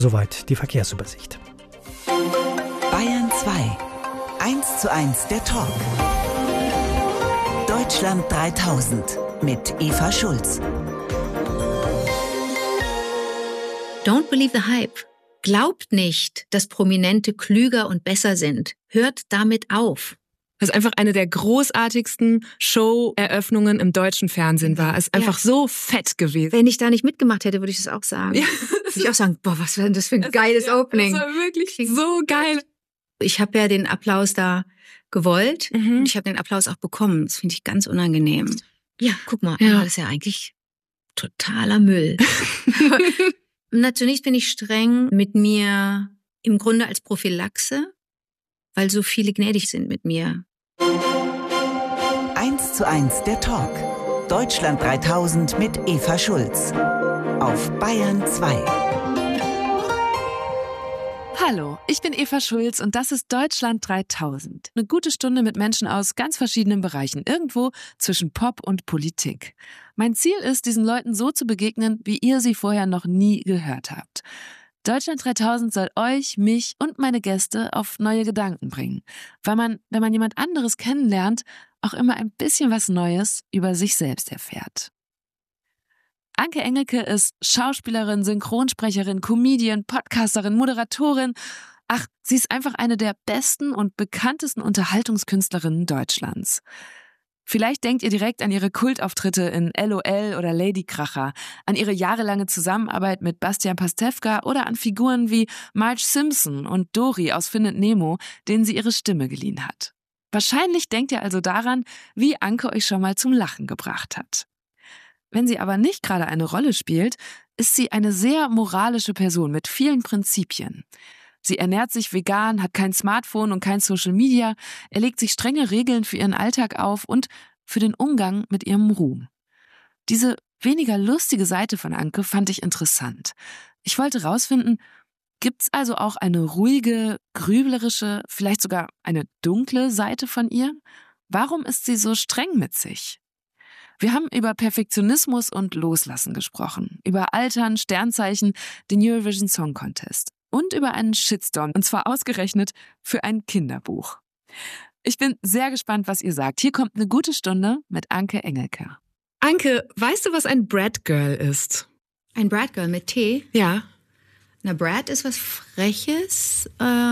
Soweit die Verkehrsübersicht. Bayern 2. 1:1 der Talk. Deutschland 3000 mit Eva Schulz. Don't believe the hype. Glaubt nicht, dass Prominente klüger und besser sind. Hört damit auf. Was einfach eine der großartigsten Show-Eröffnungen im deutschen Fernsehen war. Es ist einfach so fett gewesen. Wenn ich da nicht mitgemacht hätte, würde ich das auch sagen. Ja. Würde ich auch sagen, boah, was war denn das für ein geiles Opening. Das war wirklich so geil. Ich habe ja den Applaus da gewollt und ich habe den Applaus auch bekommen. Das finde ich ganz unangenehm. Ja, guck mal, das ist ja eigentlich totaler Müll. Natürlich bin ich streng mit mir im Grunde als Prophylaxe, weil so viele gnädig sind mit mir. 1:1 der Talk. Deutschland 3000 mit Eva Schulz. Auf Bayern 2. Hallo, ich bin Eva Schulz und das ist Deutschland 3000. Eine gute Stunde mit Menschen aus ganz verschiedenen Bereichen, irgendwo zwischen Pop und Politik. Mein Ziel ist, diesen Leuten so zu begegnen, wie ihr sie vorher noch nie gehört habt. Deutschland 3000 soll euch, mich und meine Gäste auf neue Gedanken bringen, weil man, wenn man jemand anderes kennenlernt, auch immer ein bisschen was Neues über sich selbst erfährt. Anke Engelke ist Schauspielerin, Synchronsprecherin, Comedian, Podcasterin, Moderatorin. Ach, sie ist einfach eine der besten und bekanntesten Unterhaltungskünstlerinnen Deutschlands. Vielleicht denkt ihr direkt an ihre Kultauftritte in LOL oder Lady Kracher, an ihre jahrelange Zusammenarbeit mit Bastian Pastewka oder an Figuren wie Marge Simpson und Dory aus Findet Nemo, denen sie ihre Stimme geliehen hat. Wahrscheinlich denkt ihr also daran, wie Anke euch schon mal zum Lachen gebracht hat. Wenn sie aber nicht gerade eine Rolle spielt, ist sie eine sehr moralische Person mit vielen Prinzipien. Sie ernährt sich vegan, hat kein Smartphone und kein Social Media, legt sich strenge Regeln für ihren Alltag auf und für den Umgang mit ihrem Ruhm. Diese weniger lustige Seite von Anke fand ich interessant. Ich wollte rausfinden, gibt's also auch eine ruhige, grüblerische, vielleicht sogar eine dunkle Seite von ihr? Warum ist sie so streng mit sich? Wir haben über Perfektionismus und Loslassen gesprochen, über Altern, Sternzeichen, den Eurovision Song Contest und über einen Shitstorm, und zwar ausgerechnet für ein Kinderbuch. Ich bin sehr gespannt, was ihr sagt. Hier kommt eine gute Stunde mit Anke Engelke. Anke, weißt du, was ein Brat Girl ist? Ein Brat Girl mit T? Ja. Na, Brat ist was Freches,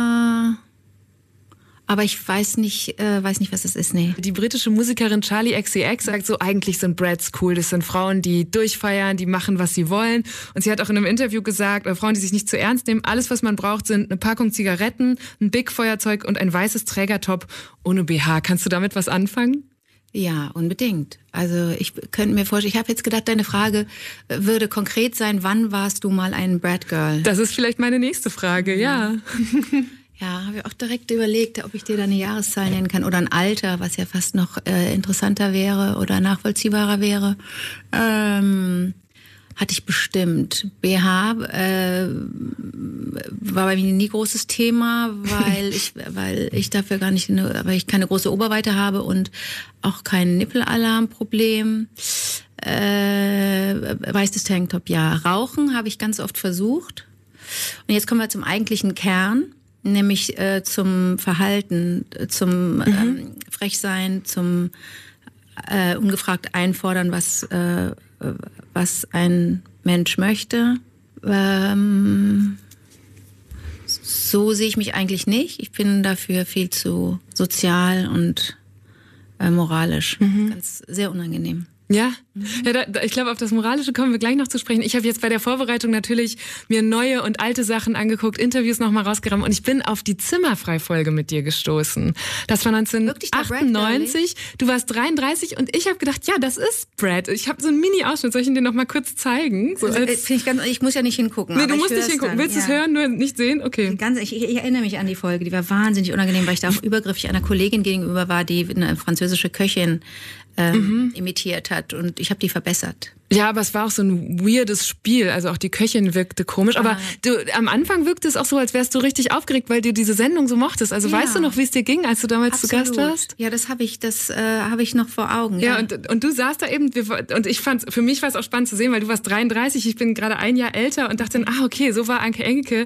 aber ich weiß nicht, was das ist, nee. Die britische Musikerin Charli XCX sagt so, eigentlich sind Brats cool. Das sind Frauen, die durchfeiern, die machen, was sie wollen. Und sie hat auch in einem Interview gesagt, Frauen, die sich nicht zu ernst nehmen, alles, was man braucht, sind eine Packung Zigaretten, ein Big-Feuerzeug und ein weißes Trägertop ohne BH. Kannst du damit was anfangen? Ja, unbedingt. Also ich könnte mir vorstellen, ich habe jetzt gedacht, deine Frage würde konkret sein, wann warst du mal ein Brat Girl? Das ist vielleicht meine nächste Frage, ja. Ja, habe ich auch direkt überlegt, ob ich dir da eine Jahreszahl nennen kann oder ein Alter, was ja fast noch interessanter wäre oder nachvollziehbarer wäre. Hatte ich bestimmt. BH war bei mir nie großes Thema, weil ich dafür gar nicht, weil ich keine große Oberweite habe und auch kein Nippelalarmproblem. Weißes Tanktop, ja. Rauchen habe ich ganz oft versucht. Und jetzt kommen wir zum eigentlichen Kern. Nämlich zum Verhalten, zum Frechsein, zum ungefragt einfordern, was ein Mensch möchte. So sehe ich mich eigentlich nicht. Ich bin dafür viel zu sozial und moralisch. Ganz sehr unangenehm. Ja, ich glaube, auf das Moralische kommen wir gleich noch zu sprechen. Ich habe jetzt bei der Vorbereitung natürlich mir neue und alte Sachen angeguckt, Interviews nochmal rausgerammt und ich bin auf die Zimmerfrei-Folge mit dir gestoßen. Das war 1998, du warst 33 und ich habe gedacht, ja, das ist Brad. Ich habe so einen Mini-Ausschnitt, soll ich ihn dir nochmal kurz zeigen? So ich muss ja nicht hingucken. Nee, du musst nicht hingucken. Willst du es hören, nur nicht sehen? Okay. Ich erinnere mich an die Folge, die war wahnsinnig unangenehm, weil ich da auch übergriffig einer Kollegin gegenüber war, die eine französische Köchin imitiert hat und ich habe die verbessert. Ja, aber es war auch so ein weirdes Spiel, also auch die Köchin wirkte komisch, aber am Anfang wirkte es auch so, als wärst du richtig aufgeregt, weil du diese Sendung so mochtest. Also weißt du noch, wie es dir ging, als du damals zu Gast warst? Ja, das habe ich noch vor Augen. Ja, und du saßt da eben, und für mich war es auch spannend zu sehen, weil du warst 33, ich bin gerade ein Jahr älter und dachte dann, okay, so war Anke Engelke